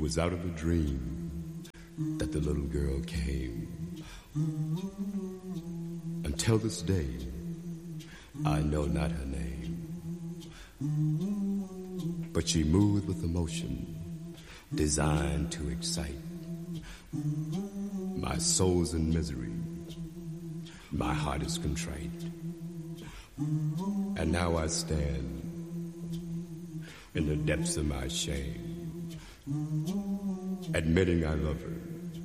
was out of a dream that the little girl came. Until this day, I know not her name. But she moved with emotion designed to excite. My soul's in misery, my heart is contrite. And now I stand in the depths of my shame, admitting I love her